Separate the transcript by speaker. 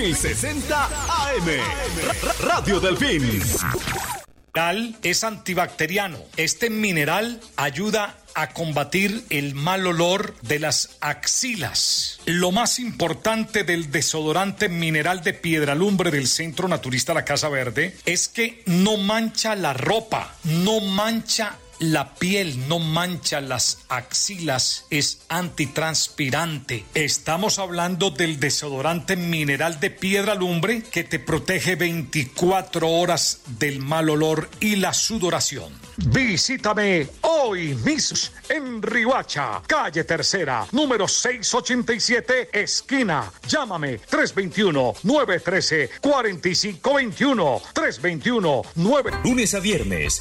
Speaker 1: 1060 AM. Radio Delfín.
Speaker 2: Es antibacteriano. Este mineral ayuda a combatir el mal olor de las axilas. Lo más importante del desodorante mineral de Piedralumbre del Centro Naturista La Casa Verde es que no mancha la ropa, no mancha la piel, no mancha las axilas, es antitranspirante. Estamos hablando del desodorante mineral de Piedralumbre que te protege 24 horas del mal olor y la sudoración. Visítame hoy mismo en Riohacha, calle Tercera, número 687, esquina. Llámame 321-913-4521. 321-9.
Speaker 3: Lunes a viernes,